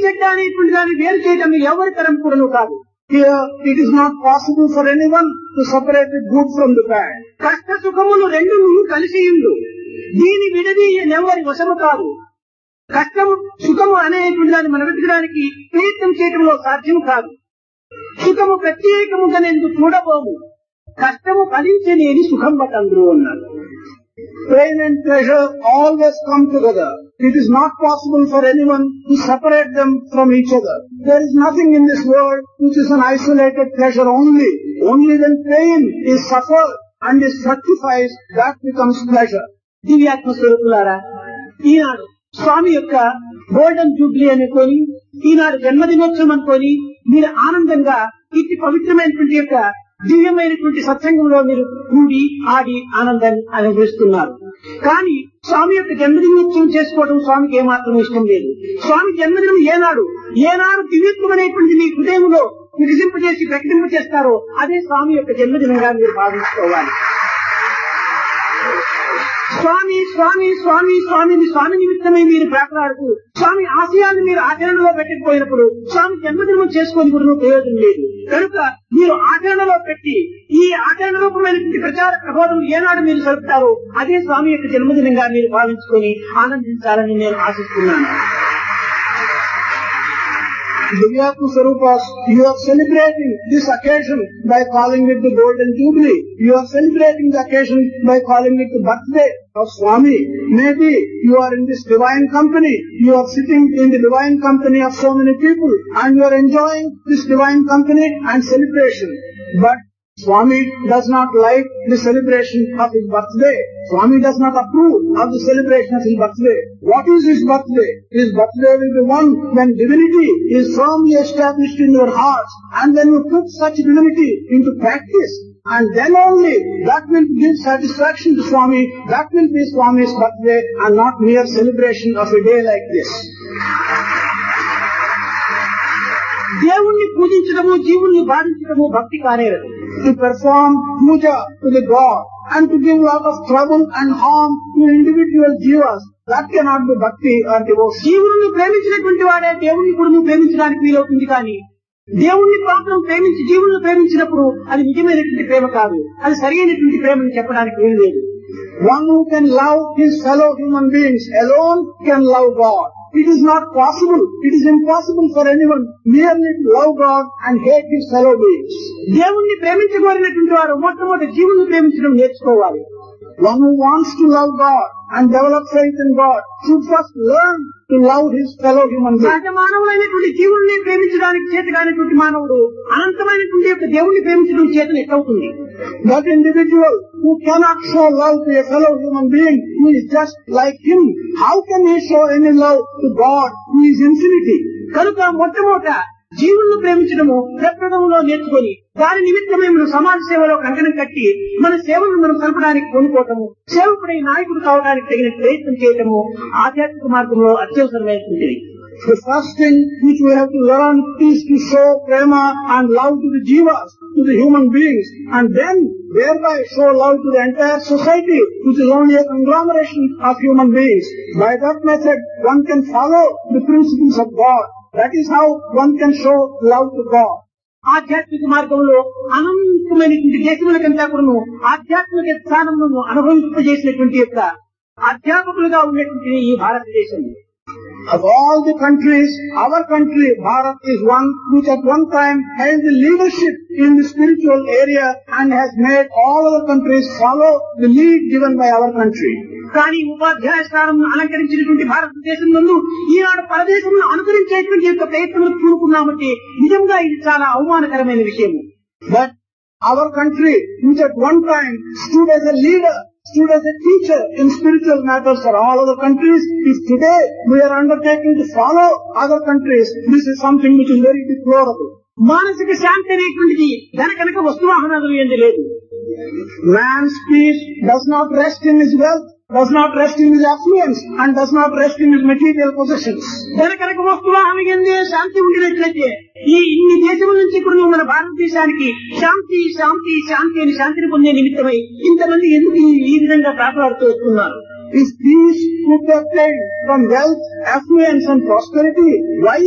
చెడ్డ అనేటువంటి దాన్ని వేరు చేయడం ఎవరి తరం కూడాను కాదు. Here it is not possible for anyone to separate the good from the bad. కష్ట సుఖములు రెండు కలిసి ఉండు, దీని విడదీయనెవరి వశము కాదు. కష్టము సుఖము అనేటువంటి దాన్ని మనం వెతకడానికి ప్రయత్నం చేయడంలో సాధ్యం కాదు. సుఖము ప్రత్యేకముగానేందుకు చూడబోము, కష్టము ఫలించనేది సుఖం బతందరూ అన్నారు. Pain and pleasure always come together. It is not possible for anyone to separate them from each other. There is nothing in this world which is an isolated pleasure only. Only when pain is suffered and is fructifies, that becomes pleasure. దివ్యాత్మ స్వరూపులారా, ఈనాడు స్వామి యొక్క golden Jubilee అనుకొని, ఈనాడు జన్మదినోత్సవం అనుకొని మీరు ఆనందంగా ఇట్టి పవిత్రమైనటువంటి యొక్క దివ్యమైనటువంటి సత్సంగంలో మీరు కూడి ఆడి ఆనందాన్ని అనుభవిస్తున్నారు. కానీ స్వామి యొక్క జన్మదినోత్సవం చేసుకోవడం స్వామికి ఏమాత్రం ఇష్టం లేదు. స్వామి జన్మదినం ఏనాడు దివ్యత్వం అనేటువంటి మీ హృదయంలో వికసింపజేసి ప్రకటింపజేస్తారో అదే స్వామి యొక్క జన్మదినంగా మీరు భావించుకోవాలి. స్వామి స్వామి స్వామి స్వామిని స్వామి నిమిత్తమై మీరు ప్రార్థనాడుతూ స్వామి ఆశయాన్ని మీరు ఆచరణలో పెట్టకపోయినప్పుడు స్వామి జన్మదినం చేసుకొని కూడా ప్రయోజనం లేదు. కనుక మీరు ఆచరణలో పెట్టి ఈ ఆచరణ రూపమైనటువంటి ప్రచార ప్రబోధం ఏనాడు మీరు జరుపుతారో అదే స్వామి యొక్క జన్మదినంగా మీరు భావించుకొని ఆనందించాలని నేను ఆశిస్తున్నాను. Divyatma Swarupas, you are celebrating this occasion by calling it the Golden Jubilee. You are celebrating the occasion by calling it the birthday of Swami. Maybe you are in this divine company. You are sitting in the divine company of so many people and you are enjoying this divine company and celebration. But Swami does not like the celebration of his birthday. Swami does not approve of the celebration of his birthday. What is his birthday? His birthday will be one when divinity is firmly established in your hearts and when you put such divinity into practice. And then only that will give satisfaction to Swami. That will be Swami's birthday and not mere celebration of a day like this. దేవుణ్ణి పూజించడము జీవుల్ని బాధించడము భక్తి కానేరదు. To perform puja to the God and to give lot of trouble and harm to individual jivas, that cannot be bhakti or devotion. జీవులను ప్రేమించినటువంటి వాడే దేవుణ్ణి కూడా ప్రేమించడానికి వీలవుతుంది. కానీ దేవుణ్ణి మాత్రం ప్రేమించి జీవులను ప్రేమించినప్పుడు అది నిజమైనటువంటి ప్రేమ కాదు, అది సరైనటువంటి ప్రేమని చెప్పడానికి వీలు లేదు. One who can love his fellow human beings alone can love God. It is not possible. It is impossible for anyone merely to love God and hate his fellow beings. దేవుణ్ణి ప్రేమించగలిగినటువంటి వారు మొట్టమొదటి జీవులను ప్రేమించడం నేర్చుకోవాలి. One who wants to love God and develop faith in God should first learn to love his fellow human beings. సహజ మానవులైనటువంటి జీవుల్ని ప్రేమించడానికి చేతగానేటువంటి మానవుడు అనంతమైనటువంటి యొక్క దేవుణ్ణి ప్రేమించడం చేతను ఎట్లవుతుంది? That individual who cannot show love to a fellow human being who is just like him, how can he show any love to God who is infinity? కనుక మొట్టమొదట జీవులను ప్రేమించడము ప్రప్రథమంలో నేర్చుకొని దాని నిమిత్తమే మనం సమాజ సేవలో కంకణం కట్టి మన సేవలను మనం కలపడానికి కొనుక్కోవటము, సేవకుడై నాయకుడు కావడానికి తగిన ప్రయత్నం చేయటము ఆధ్యాత్మిక మార్గంలో అత్యవసరమైనటువంటిది. The first thing which we have to learn is to show prema and love to the jivas, to the human beings, and then thereby show love to the entire society, which is only a conglomeration of human beings. By that method, one can follow the principles of God. That is how one can show love to God. ఆధ్యాత్మిక మార్గంలో అనంతమైనటువంటి దేశములకంతా కూడా ఆధ్యాత్మిక స్థానమును అనుభవింపజేసినటువంటి యొక్క అధ్యాపకులుగా ఉన్నటువంటి ఈ భారతదేశం. Of all the countries, our country, Bharat, is one which at one time held the leadership in the spiritual area and has made all other countries follow the lead given by our country. కానీ ఉపాధ్యాయ స్థానం అలంకరించినటువంటి భారతదేశం నందు ఈనాడు పరదేశంలో అనుకరించేటువంటి యొక్క ప్రయత్నం చూడుకున్నామంటే నిజంగా ఇది చాలా అవమానకరమైన విషయం. But our country, which at one time stood as a leader, stood as a teacher in spiritual matters for all other countries, if today we are undertaking to follow other countries, this is something which is very deplorable. మానసిక శాంతి అనేటువంటిది ధనకనక వస్తువాహనాలు ఏంది లేదు. Man's peace does not rest in his wealth, does not rest in his affluence, and does not rest in his material possessions. ధనకనక వస్తువాహనం ఎందే శాంతి ఉండినట్లయితే ఈ ఇన్ని దేశముల నుంచి కూడా మన భారతదేశానికి శాంతి శాంతి శాంతి అని శాంతిని పొందే నిమిత్తమై ఇంతమంది ఎందుకు ఈ విధంగా ప్రార్థనాడుతూ వస్తున్నారు? If peace could be obtained from wealth, affluence and prosperity, why